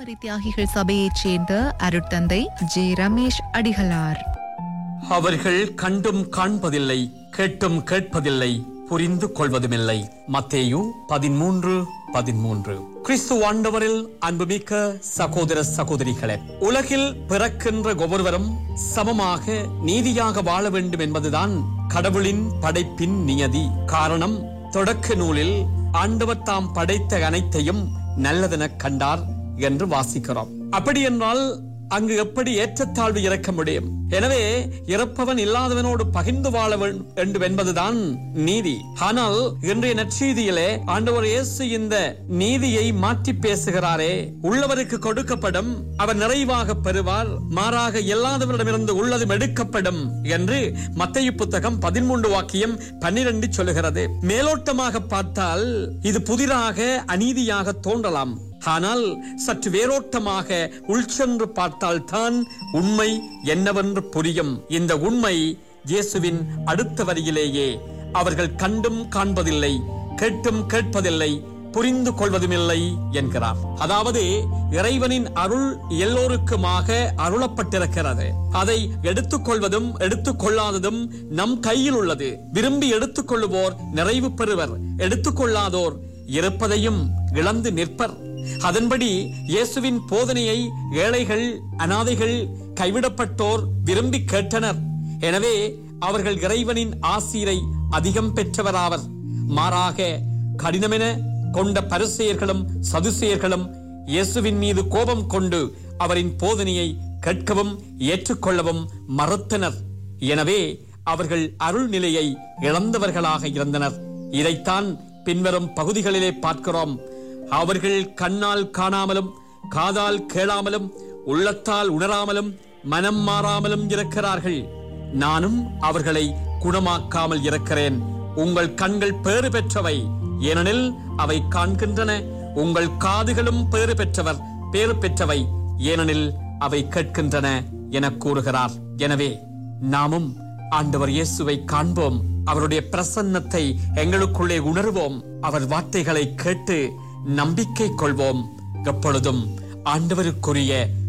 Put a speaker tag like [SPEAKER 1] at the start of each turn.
[SPEAKER 1] கல்வரி தியாகிகள் சபையைச் சேர்ந்த அருட்தந்தை ஜே ரமேஷ் அடிகளார்.
[SPEAKER 2] அவர்கள் கண்டும் காண்பதில்லை, கேட்டும் கேட்பதில்லை, புரிந்து கொள்வதுமில்லை. மத்தேயு 13:13. கிறிஸ்து ஆண்டவரில் அன்புமிக்க சகோதர சகோதரிகளே, உலகில் பிறக்கின்ற ஒவ்வொருவரும் சமமாக நீதியாக வாழ வேண்டும் என்பதுதான் கடவுளின் படைப்பின் நியதி. காரணம், தொடக்க நூலில் ஆண்டவர் தாம் படைத்த அனைத்தையும் நல்லதென கண்டார் என்று வாசிக்கிறோம். அப்படி என்றால் அங்கு எப்படி ஏற்றத்தாழ்வு இறக்க முடியும்? எனவே இறப்பவன் இல்லாதவனோடு பகிர்ந்து வாழ வேண்டும் என்பதுதான் நீதி. ஆனால் இன்றைய நற்செய்தியிலே ஆண்டவர் இயேசு இந்த நீதியை மாற்றி பேசுகிறாரே. உள்ளவருக்கு கொடுக்கப்படும், அவர் நிறைவாக பெறுவார், மாறாக இல்லாதவரிடமிருந்து உள்ளதும் எடுக்கப்படும் என்று மத்தேயு புத்தகம் 13:12 சொல்லுகிறது. மேலோட்டமாக பார்த்தால் இது புதிராக அநீதியாக தோன்றலாம். ஆனால் சற்று வேரோட்டமாக உள்சென்று பார்த்தால் தான் உண்மை என்னவென்று புரியும். இந்த உண்மை இயேசுவின் அடுத்த வரியிலேயே அவர்கள் கண்டும் காண்பதில்லை, கேட்டும் கேட்பதில்லை, புரிந்து கொள்வதுமில்லை என்கிறார். அதாவது இறைவனின் அருள் எல்லோருக்குமாக அருளப்பட்டிருக்கிறது. அதை எடுத்துக்கொள்வதும் எடுத்துக்கொள்ளாததும் நம் கையில் உள்ளது. விரும்பி எடுத்துக்கொள்ளுவோர் நிறைவு பெறுவர், எடுத்துக்கொள்ளாதோர் இருப்பதையும் இழந்து நிற்பர். அதன்படி இயேசுவின் போதனையை ஏழைகள், அனாதைகள், கைவிடப்பட்டோர் விரும்பி கேட்டனர். எனவே அவர்கள் இறைவனின் ஆசீரை அதிகம் பெற்றவராவர். மாறாக கடினமென கொண்ட பரிசேயர்களும் சதுசேயர்களும் இயேசுவின் மீது கோபம் கொண்டு அவரின் போதனையை கேட்கவும் ஏற்றுக்கொள்ளவும் மறுத்தனர். எனவே அவர்கள் அருள் நிலையை இழந்தவர்களாக இருந்தனர். இதைத்தான் பின்வரும் பகுதிகளிலே பார்க்கிறோம். அவர்கள் கண்ணால் காணாமலும், காதால் கேளாமலும், உள்ளத்தால் உணராமலும், மனம் மாறாமலும் இருக்கிறார்கள். நானும் அவர்களை குணமாக்காமல் இருக்கிறேன். உங்கள் கண்கள் பேறு பெற்றவை, ஏனெனில் அவை காண்கின்றன. உங்கள் காதுகளும் பேறு பெற்றவை, ஏனெனில் அவை கேட்கின்றன என கூறுகிறார். எனவே நாமும் ஆண்டவர் இயேசுவை காண்போம், அவருடைய பிரசன்னத்தை எங்களுக்குள்ளே உணர்வோம், அவர் வார்த்தைகளை கேட்டு நம்பிக்கை கொள்வோம். எப்பொழுதும் ஆண்டவருக்குரிய